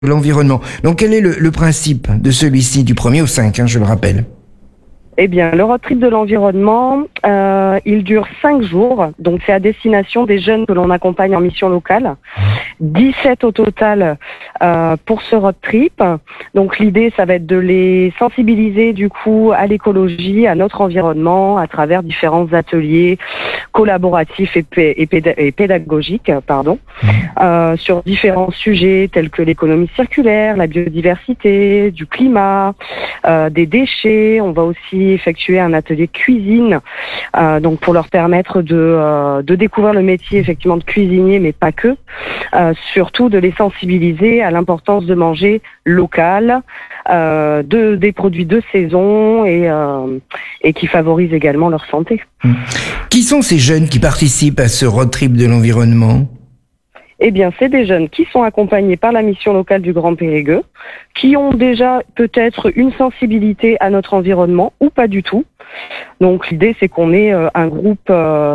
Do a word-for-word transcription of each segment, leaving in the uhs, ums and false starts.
l'environnement. Donc quel est le, le principe de celui-ci, du premier au cinq, hein, je le rappelle? Eh bien, le road trip de l'environnement, euh, il dure cinq jours. Donc, c'est à destination des jeunes que l'on accompagne en mission locale. dix-sept au total euh, pour ce road trip. Donc, l'idée, ça va être de les sensibiliser, du coup, à l'écologie, à notre environnement, à travers différents ateliers collaboratifs et, pé- et, péda- et pédagogiques, pardon, euh, sur différents sujets tels que l'économie circulaire, la biodiversité, du climat, euh, des déchets. On va aussi effectuer un atelier cuisine, euh, donc pour leur permettre de, euh, de découvrir le métier effectivement de cuisinier, mais pas que, euh, surtout de les sensibiliser à l'importance de manger local, euh, de, des produits de saison et, euh, et qui favorisent également leur santé. Qui sont ces jeunes qui participent à ce road trip de l'environnement ? Eh bien, c'est des jeunes qui sont accompagnés par la mission locale du Grand Périgueux, qui ont déjà peut-être une sensibilité à notre environnement ou pas du tout. Donc l'idée, c'est qu'on ait euh, un groupe, euh,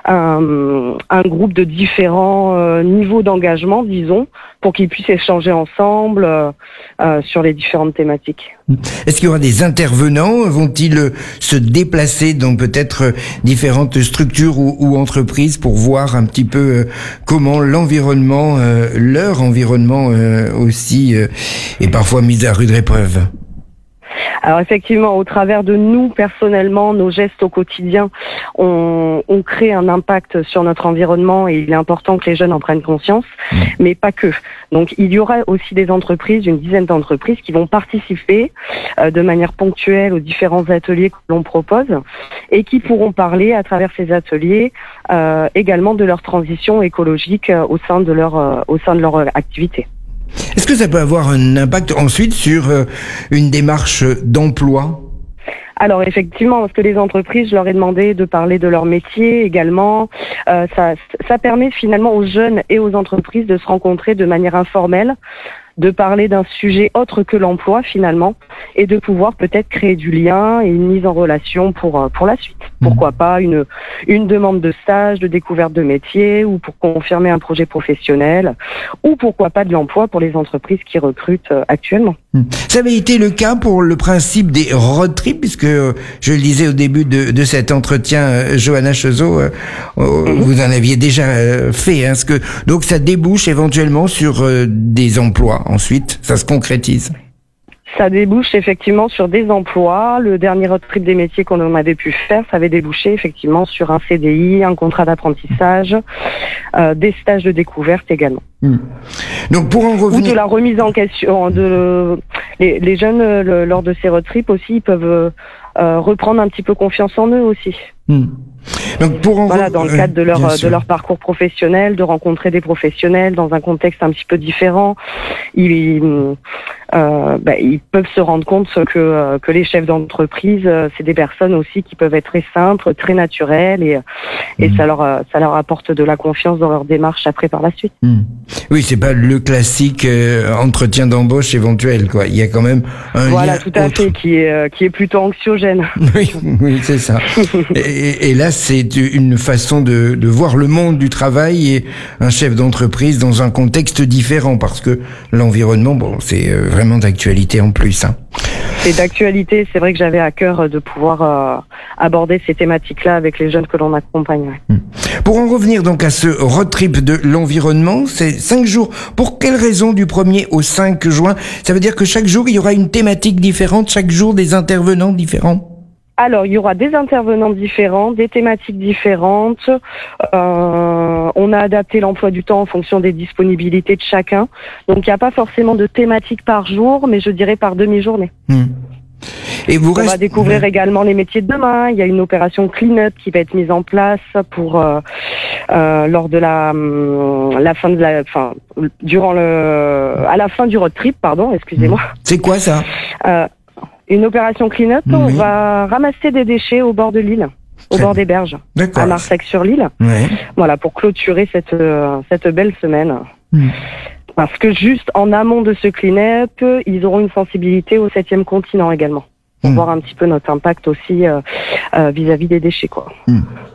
un, un groupe de différents euh, niveaux d'engagement, disons, pour qu'ils puissent échanger ensemble euh, euh, sur les différentes thématiques. Est-ce qu'il y aura des intervenants ? Vont-ils euh, se déplacer dans peut-être euh, différentes structures ou, ou entreprises pour voir un petit peu euh, comment l'environnement, euh, leur environnement euh, aussi, euh, est parfois mis à rude épreuve ? Alors effectivement, au travers de nous, personnellement, nos gestes au quotidien, on, on crée un impact sur notre environnement et il est important que les jeunes en prennent conscience, mmh. mais pas que. Donc il y aura aussi des entreprises, une dizaine d'entreprises qui vont participer euh, de manière ponctuelle aux différents ateliers que l'on propose et qui pourront parler à travers ces ateliers euh, également de leur transition écologique euh, au sein de leur, euh, au sein de leur activité. Est-ce que ça peut avoir un impact ensuite sur euh, une démarche d'emploi ? Alors effectivement, parce que les entreprises, je leur ai demandé de parler de leur métier également. Euh, ça, ça permet finalement aux jeunes et aux entreprises de se rencontrer de manière informelle, de parler d'un sujet autre que l'emploi finalement, et de pouvoir peut-être créer du lien et une mise en relation pour pour la suite. Pourquoi pas une une demande de stage, de découverte de métier, ou pour confirmer un projet professionnel, ou pourquoi pas de l'emploi pour les entreprises qui recrutent actuellement. Ça avait été le cas pour le principe des road trips, puisque euh, je le disais au début de, de cet entretien, euh, Johanna Chezot, euh, euh, mm-hmm. vous en aviez déjà euh, fait, hein, ce que donc ça débouche éventuellement sur euh, des emplois. Ensuite, ça se concrétise. Ça débouche effectivement sur des emplois. Le dernier road trip des métiers qu'on avait pu faire, ça avait débouché effectivement sur un C D I, un contrat d'apprentissage, euh, des stages de découverte également. Mmh. Donc pour en revenir... Ou de la remise en question. De les, les jeunes, le, lors de ces road trips aussi, ils peuvent euh, reprendre un petit peu confiance en eux aussi. Mmh. Donc pour en voilà, dans le cadre de leur euh, de leur parcours professionnel, de rencontrer des professionnels dans un contexte un petit peu différent, ils euh, bah, ils peuvent se rendre compte que euh, que les chefs d'entreprise, euh, c'est des personnes aussi qui peuvent être très simples, très naturelles, et et mmh. ça leur ça leur apporte de la confiance dans leur démarche après par la suite. Mmh. Oui, c'est pas le classique euh, entretien d'embauche éventuel, quoi. Il y a quand même un voilà, lien tout à autre. fait, qui est euh, qui est plutôt anxiogène. Oui, oui, c'est ça. et, et là, c'est une façon de, de voir le monde du travail et un chef d'entreprise dans un contexte différent, parce que l'environnement, bon, c'est vraiment d'actualité en plus, hein. C'est d'actualité. C'est vrai que j'avais à cœur de pouvoir euh, aborder ces thématiques-là avec les jeunes que l'on accompagne. Mmh. Pour en revenir donc à ce road trip de l'environnement, c'est cinq jours. Pour quelle raison du premier au cinq juin ? Ça veut dire que chaque jour, il y aura une thématique différente, chaque jour des intervenants différents ? Alors, il y aura des intervenants différents, des thématiques différentes. Euh, on a adapté l'emploi du temps en fonction des disponibilités de chacun. Donc, il n'y a pas forcément de thématique par jour, mais je dirais par demi-journée. Mmh. Et vous on reste... va découvrir mmh. également les métiers de demain. Il y a une opération clean-up qui va être mise en place pour euh, euh, lors de la la fin de la, enfin durant le à la fin du road trip, pardon, excusez-moi. C'est quoi ça ? euh, Une opération clean-up, oui. On va ramasser des déchets au bord de l'île, au Très bord des berges, D'accord. à Marsac-sur-l'Île. Ouais. Voilà, pour clôturer cette euh, cette belle semaine. Mmh. Parce que juste en amont de ce clean-up, ils auront une sensibilité au septième continent également. Pour mmh. voir un petit peu notre impact aussi euh, euh, vis-à-vis des déchets, quoi. Mmh.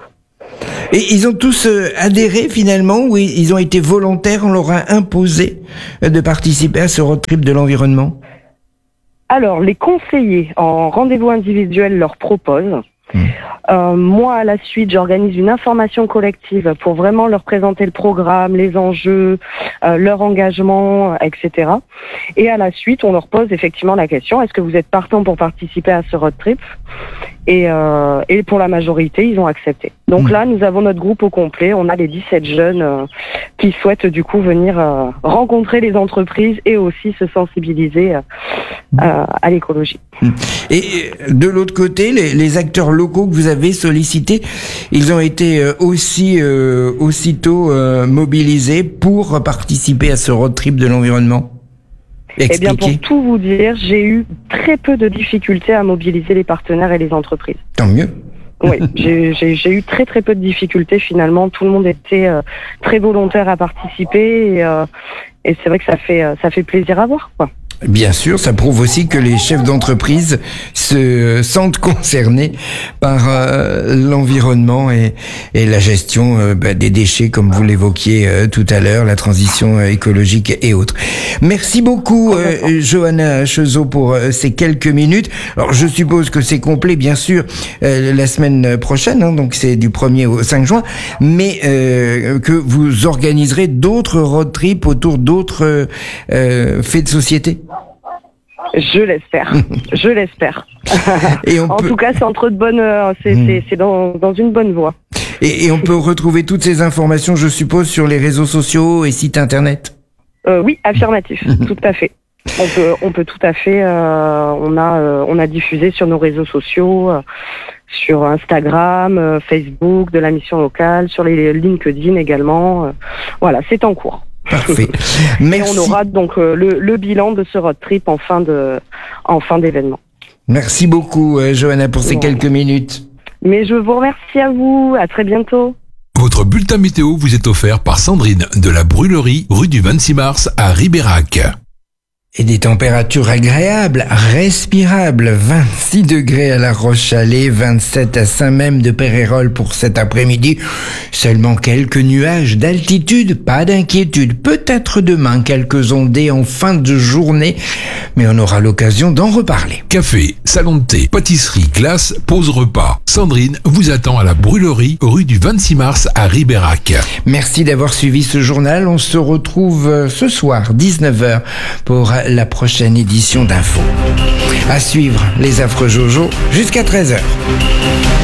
Et ils ont tous euh, adhéré finalement, ou ils ont été volontaires, on leur a imposé euh, de participer à ce road trip de l'environnement? Alors, les conseillers en rendez-vous individuel leur proposent. Mmh. Euh, moi, à la suite, j'organise une information collective pour vraiment leur présenter le programme, les enjeux, euh, leur engagement, et cetera. Et à la suite, on leur pose effectivement la question, est-ce que vous êtes partant pour participer à ce road trip? Et, euh, et pour la majorité, ils ont accepté. Donc mmh. là, nous avons notre groupe au complet. On a les dix-sept jeunes euh, qui souhaitent du coup venir euh, rencontrer les entreprises et aussi se sensibiliser euh, euh, à l'écologie. Et de l'autre côté, les, les acteurs locaux que vous avez sollicités, ils ont été aussi euh, aussitôt euh, mobilisés pour participer à ce road trip de l'environnement? Eh bien, pour tout vous dire, j'ai eu très peu de difficultés à mobiliser les partenaires et les entreprises. Tant mieux. Oui, j'ai, j'ai, j'ai eu très très peu de difficultés finalement. Tout le monde était euh, très volontaire à participer et, euh, et c'est vrai que ça fait euh, ça fait plaisir à voir, quoi. Bien sûr, ça prouve aussi que les chefs d'entreprise se sentent concernés par euh, l'environnement et, et la gestion euh, bah, des déchets, comme vous l'évoquiez euh, tout à l'heure, la transition euh, écologique et autres. Merci beaucoup, euh, Johanna Chezot, pour euh, ces quelques minutes. Alors, je suppose que c'est complet, bien sûr, euh, la semaine prochaine, hein, donc c'est du premier au cinq juin, mais euh, que vous organiserez d'autres road trips autour d'autres euh, faits de société. Je l'espère, je l'espère. Et on en peut... tout cas, c'est entre de bonnes, c'est, mmh. c'est, c'est dans, dans une bonne voie. Et, et on peut retrouver toutes ces informations, je suppose, sur les réseaux sociaux et sites internet. Euh, oui, affirmatif, tout à fait. On peut, on peut tout à fait. Euh, on a, euh, on a diffusé sur nos réseaux sociaux, euh, sur Instagram, euh, Facebook, de la mission locale, sur les LinkedIn également. Euh, voilà, c'est en cours. Parfait. Merci. Et on aura donc euh, le, le bilan de ce road trip en fin de, en fin d'événement. Merci beaucoup, euh, Johanna, pour ces bon. quelques minutes. Mais je vous remercie à vous. À très bientôt. Votre bulletin météo vous est offert par Sandrine de la Brûlerie, rue du vingt-six mars à Ribérac. Et des températures agréables, respirables, vingt-six degrés à La Roche-Chalais, vingt-sept à Saint-Même de Pérérol pour cet après-midi. Seulement quelques nuages d'altitude, pas d'inquiétude. Peut-être demain quelques ondées en fin de journée, mais on aura l'occasion d'en reparler. Café, salon de thé, pâtisserie, glace, pause repas. Sandrine vous attend à la Brûlerie, rue du vingt-six mars à Ribérac. Merci d'avoir suivi ce journal. On se retrouve ce soir, dix-neuf heures, pour la prochaine édition d'Info. À suivre, les affreux Jojo, jusqu'à treize heures.